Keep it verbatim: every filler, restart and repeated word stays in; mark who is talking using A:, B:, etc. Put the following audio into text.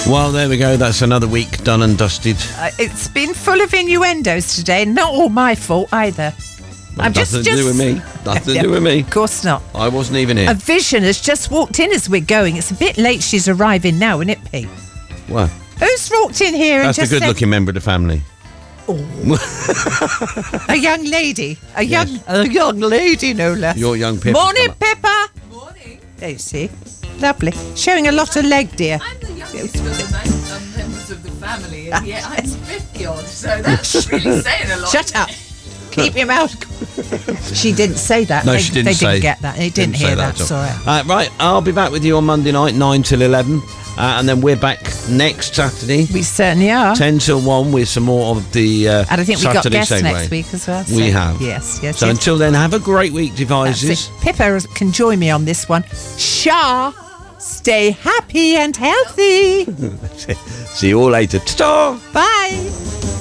A: Well, there we go. That's another week done and dusted.
B: Uh, it's been full of innuendos today. Not all my fault either.
A: Well,
B: I'm just,
A: nothing
B: just
A: to do with me. Nothing
B: Yeah,
A: to do with me.
B: Of course not.
A: I wasn't even here.
B: A vision has just walked in as we're going. It's a bit late. She's arriving now, isn't it, Pete?
A: What?
B: Who's walked in here and
A: That's
B: just
A: a good-looking
B: said,
A: member of the family.
B: a young lady, a young,
A: Yes.
B: a young lady, no less.
A: Your young Pippa.
B: Morning, Pippa.
C: Morning.
B: There you see, lovely. Showing a lot of leg, dear.
C: I'm the youngest of the ma- um, members of the family, and yet I'm fifty odd, so that's really saying a lot.
B: Shut up. Keep your mouth. She didn't say that.
A: No,
B: they,
A: she didn't
B: They
A: say-
B: didn't get that. They didn't,
A: say
B: hear
A: that
B: that.
A: at all.
B: It's all right.
A: Uh, right, I'll be back with you on Monday night, nine till eleven. Uh, and then we're back next Saturday,
B: We certainly are.
A: ten till one, with some more of the uh,
B: And I think we've got
A: Saturday
B: guests
A: segue.
B: next week as well.
A: We
B: so-
A: have.
B: Yes, yes,
A: So
B: yes.
A: until then, have a great week,
B: That's
A: devices.
B: it. Pippa can join me on this one. Shah, stay happy and healthy.
A: See you all later. Ta-ta!
B: Bye.